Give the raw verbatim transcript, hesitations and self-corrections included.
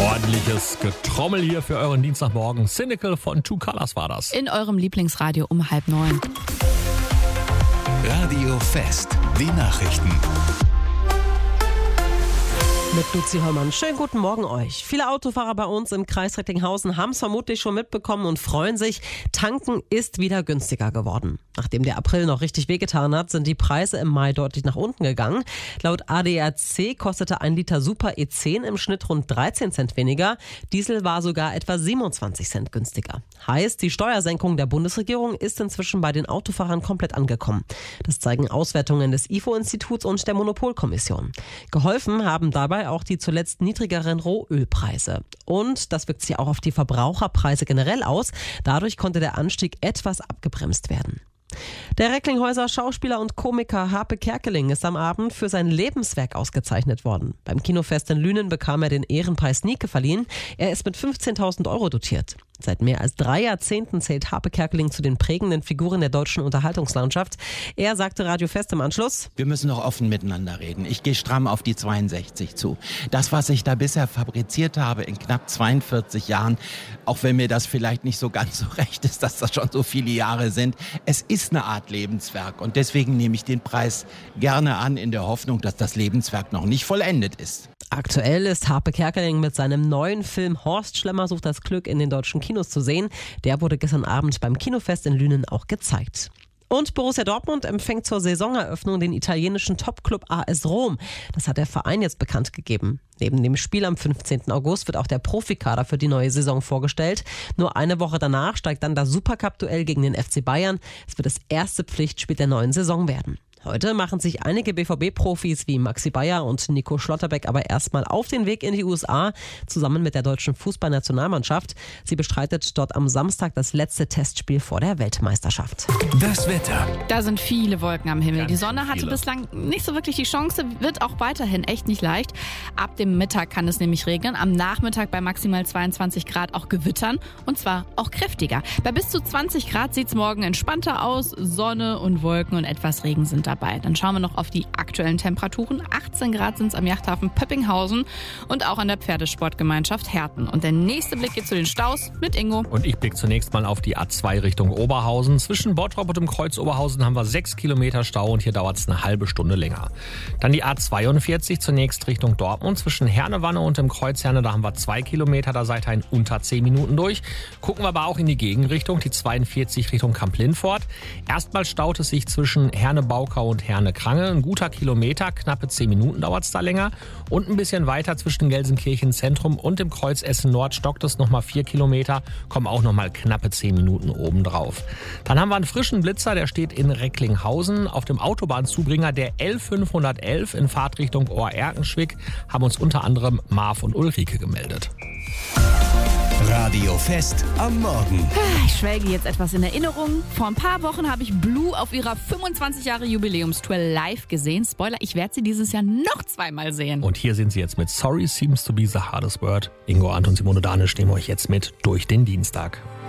Ordentliches Getrommel hier für euren Dienstagmorgen. Cynical von Two Colors war das. In eurem Lieblingsradio um halb neun. Radio Fest, die Nachrichten. Mit Luzi Hollmann. Schönen guten Morgen euch. Viele Autofahrer bei uns im Kreis Recklinghausen haben es vermutlich schon mitbekommen und freuen sich. Tanken ist wieder günstiger geworden. Nachdem der April noch richtig wehgetan hat, sind die Preise im Mai deutlich nach unten gegangen. Laut A D A C kostete ein Liter Super E zehn im Schnitt rund dreizehn Cent weniger. Diesel war sogar etwa siebenundzwanzig Cent günstiger. Heißt, die Steuersenkung der Bundesregierung ist inzwischen bei den Autofahrern komplett angekommen. Das zeigen Auswertungen des I F O-Instituts und der Monopolkommission. Geholfen haben dabei auch die zuletzt niedrigeren Rohölpreise. Und das wirkt sich auch auf die Verbraucherpreise generell aus. Dadurch konnte der Anstieg etwas abgebremst werden. Der Recklinghäuser Schauspieler und Komiker Harpe Kerkeling ist am Abend für sein Lebenswerk ausgezeichnet worden. Beim Kinofest in Lünen bekam er den Ehrenpreis Nike verliehen. Er ist mit fünfzehntausend Euro dotiert. Seit mehr als drei Jahrzehnten zählt Harpe Kerkeling zu den prägenden Figuren der deutschen Unterhaltungslandschaft. Er sagte Radio Fest im Anschluss: Wir müssen noch offen miteinander reden. Ich gehe stramm auf die zweiundsechzig zu. Das, was ich da bisher fabriziert habe in knapp zweiundvierzig Jahren, auch wenn mir das vielleicht nicht so ganz so recht ist, dass das schon so viele Jahre sind, es ist eine Art Lebenswerk. Und deswegen nehme ich den Preis gerne an, in der Hoffnung, dass das Lebenswerk noch nicht vollendet ist. Aktuell ist Harpe Kerkeling mit seinem neuen Film Horst Schlemmer sucht das Glück in den deutschen Kinos zu sehen. Der wurde gestern Abend beim Kinofest in Lünen auch gezeigt. Und Borussia Dortmund empfängt zur Saisoneröffnung den italienischen Topclub A S Rom. Das hat der Verein jetzt bekannt gegeben. Neben dem Spiel am fünfzehnten August wird auch der Profikader für die neue Saison vorgestellt. Nur eine Woche danach steigt dann das Supercup-Duell gegen den F C Bayern. Es wird das erste Pflichtspiel der neuen Saison werden. Heute machen sich einige B V B-Profis wie Maxi Bayer und Nico Schlotterbeck aber erstmal auf den Weg in die U S A, zusammen mit der deutschen Fußballnationalmannschaft. Sie bestreitet dort am Samstag das letzte Testspiel vor der Weltmeisterschaft. Das Wetter. Da sind viele Wolken am Himmel. Ganz die Sonne hatte viele. bislang nicht so wirklich die Chance, wird auch weiterhin echt nicht leicht. Ab dem Mittag kann es nämlich regnen. Am Nachmittag bei maximal zweiundzwanzig Grad auch gewittern und zwar auch kräftiger. Bei bis zu zwanzig Grad sieht es morgen entspannter aus. Sonne und Wolken und etwas Regen sind da. Dabei. Dann schauen wir noch auf die aktuellen Temperaturen. achtzehn Grad sind es am Yachthafen Pöppinghausen und auch an der Pferdesportgemeinschaft Herten. Und der nächste Blick geht zu den Staus mit Ingo. Und ich blicke zunächst mal auf die A zwei Richtung Oberhausen. Zwischen Bottrop und dem Kreuz Oberhausen haben wir sechs Kilometer Stau und hier dauert es eine halbe Stunde länger. Dann die A zweiundvierzig zunächst Richtung Dortmund. Zwischen Hernewanne und dem Kreuz Herne, da haben wir zwei Kilometer, da seid ihr in unter zehn Minuten durch. Gucken wir aber auch in die Gegenrichtung, die zweiundvierzig Richtung Kamp-Lindfort. Erstmal staut es sich zwischen Herne-Baukau und Herne-Krange. Ein guter Kilometer, knappe zehn Minuten dauert es da länger. Und ein bisschen weiter zwischen Gelsenkirchen Zentrum und dem Kreuz Essen Nord stockt es nochmal vier Kilometer, kommen auch nochmal knappe zehn Minuten obendrauf. Dann haben wir einen frischen Blitzer, der steht in Recklinghausen. Auf dem Autobahnzubringer der L fünfhundertelf in Fahrtrichtung Ohr-Erkenschwick haben uns unter anderem Marv und Ulrike gemeldet. Radio Fest am Morgen. Ich schwelge jetzt etwas in Erinnerung. Vor ein paar Wochen habe ich Blue auf ihrer fünfundzwanzig Jahre Jubiläumstour live gesehen. Spoiler, ich werde sie dieses Jahr noch zweimal sehen. Und hier sind sie jetzt mit Sorry Seems to be the hardest word. Ingo Arndt und Simone Danisch nehmen euch jetzt mit durch den Dienstag.